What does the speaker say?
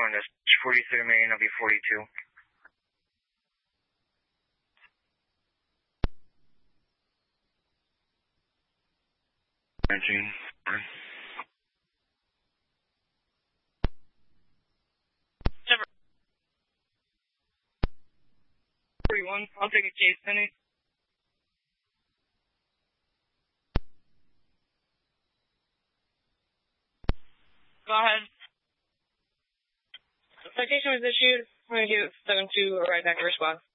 1, that's 43 million, that'll be 42. 19. 41, I'll take a case, Penny. Go ahead. Citation was issued. I'm going to give 7-2 a right back to response.